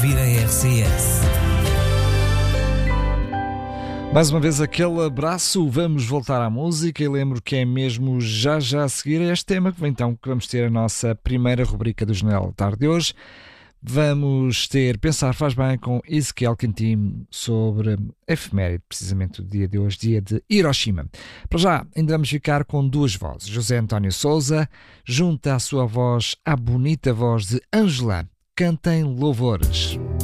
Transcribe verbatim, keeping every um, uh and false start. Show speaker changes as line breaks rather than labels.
ouvir a R C S.
Mais uma vez aquele abraço, vamos voltar à música e lembro que é mesmo já já a seguir este tema que então que vamos ter a nossa primeira rubrica do Jornal da Tarde de hoje. Vamos ter Pensar Faz Bem com Ezequiel Quintino sobre a efeméride, precisamente o dia de hoje, dia de Hiroshima. Para já, ainda vamos ficar com duas vozes. José António Souza, junta a sua voz à bonita voz de Ângela. Cantem louvores.